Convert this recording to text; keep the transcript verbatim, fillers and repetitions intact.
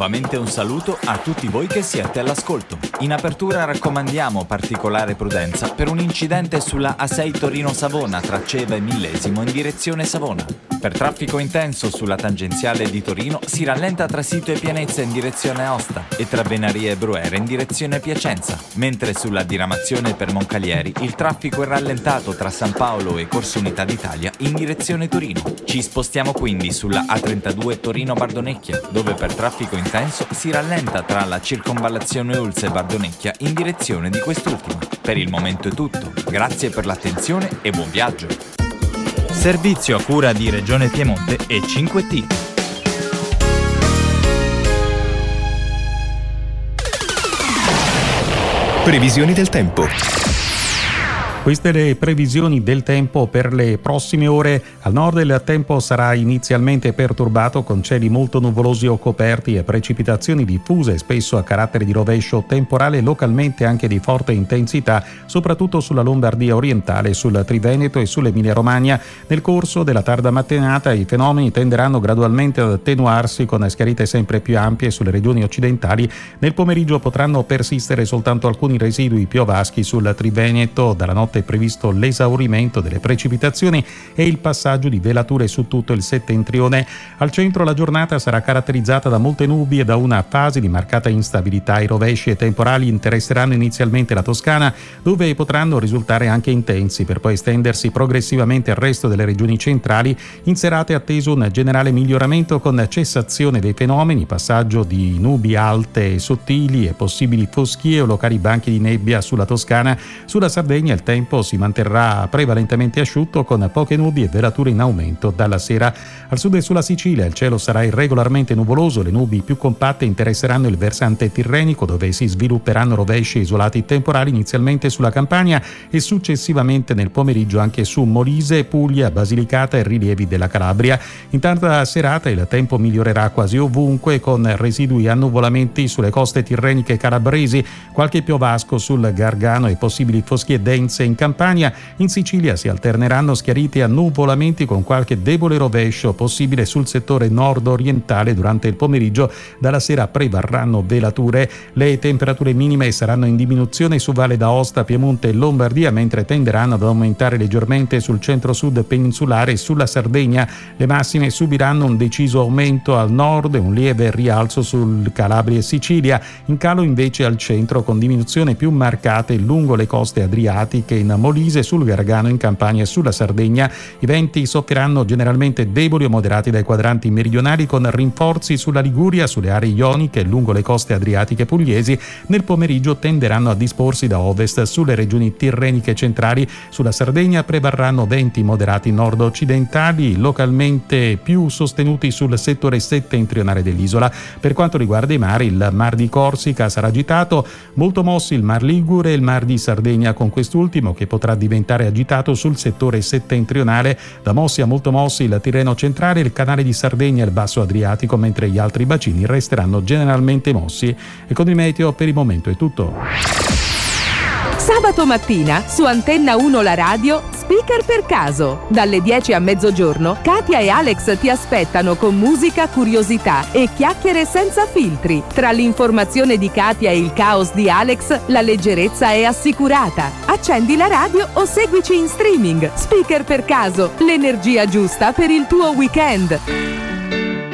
Nuovamente un saluto a tutti voi che siete all'ascolto. In apertura raccomandiamo particolare prudenza per un incidente sulla A sei Torino-Savona tra Ceva e Millesimo in direzione Savona. Per traffico intenso sulla tangenziale di Torino si rallenta tra Sito e Pianezza in direzione Aosta e tra Venaria e Bruera in direzione Piacenza, mentre sulla diramazione per Moncalieri il traffico è rallentato tra San Paolo e Corso Unità d'Italia in direzione Torino. Ci spostiamo quindi sulla A trentadue Torino-Bardonecchia, dove per traffico intenso si rallenta tra la circonvallazione Ulse e Bardonecchia in direzione di quest'ultima. Per il momento è tutto, grazie per l'attenzione e buon viaggio. Servizio a cura di Regione Piemonte e cinque T. Previsioni del tempo. Queste le previsioni del tempo per le prossime ore. Al nord il tempo sarà inizialmente perturbato con cieli molto nuvolosi o coperti e precipitazioni diffuse, spesso a carattere di rovescio temporale, localmente anche di forte intensità, soprattutto sulla Lombardia orientale, sul Triveneto e sull'Emilia Romagna. Nel corso della tarda mattinata i fenomeni tenderanno gradualmente ad attenuarsi con schiarite sempre più ampie sulle regioni occidentali. Nel pomeriggio potranno persistere soltanto alcuni residui piovaschi sul Triveneto. Dalla notte è previsto l'esaurimento delle precipitazioni e il passaggio di velature su tutto il settentrione. Al centro la giornata sarà caratterizzata da molte nubi e da una fase di marcata instabilità. I rovesci e temporali interesseranno inizialmente la Toscana, dove potranno risultare anche intensi, per poi estendersi progressivamente al resto delle regioni centrali. In serata è atteso un generale miglioramento con cessazione dei fenomeni, passaggio di nubi alte e sottili e possibili foschie o locali banchi di nebbia sulla Toscana. Sulla Sardegna il tempo si manterrà prevalentemente asciutto con poche nubi e velature in aumento dalla sera. Al sud e sulla Sicilia il cielo sarà irregolarmente nuvoloso, le nubi più compatte interesseranno il versante tirrenico, dove si svilupperanno rovesci isolati temporali inizialmente sulla Campania e successivamente nel pomeriggio anche su Molise, Puglia, Basilicata e rilievi della Calabria. In tarda serata il tempo migliorerà quasi ovunque con residui annuvolamenti sulle coste tirreniche calabresi, qualche piovasco sul Gargano e possibili foschie dense in Campania. In Sicilia si alterneranno schiariti e annuvolamenti con qualche debole rovescio possibile sul settore nord-orientale durante il pomeriggio. Dalla sera prevarranno velature. Le temperature minime saranno in diminuzione su Valle d'Aosta, Piemonte e Lombardia, mentre tenderanno ad aumentare leggermente sul centro-sud peninsulare e sulla Sardegna. Le massime subiranno un deciso aumento al nord e un lieve rialzo sul Calabria e Sicilia. In calo invece al centro, con diminuzioni più marcate lungo le coste adriatiche, in Molise, sul Gargano, in Campania e sulla Sardegna. I venti soffieranno generalmente deboli o moderati dai quadranti meridionali, con rinforzi sulla Liguria, sulle aree ioniche e lungo le coste adriatiche pugliesi. Nel pomeriggio tenderanno a disporsi da ovest sulle regioni tirreniche centrali. Sulla Sardegna prevarranno venti moderati nord-occidentali, localmente più sostenuti sul settore settentrionale dell'isola. Per quanto riguarda i mari, il Mar di Corsica sarà agitato, molto mossi il Mar Ligure e il Mar di Sardegna, con quest'ultimo che potrà diventare agitato sul settore settentrionale. Da mossi a molto mossi il Tirreno centrale, il Canale di Sardegna e il Basso Adriatico, mentre gli altri bacini resteranno generalmente mossi. E con il meteo per il momento è tutto. Sabato mattina su Antenna uno la radio, Speaker per caso. Dalle dieci a mezzogiorno, Katia e Alex ti aspettano con musica, curiosità e chiacchiere senza filtri. Tra l'informazione di Katia e il caos di Alex, la leggerezza è assicurata. Accendi la radio o seguici in streaming. Speaker per caso, l'energia giusta per il tuo weekend.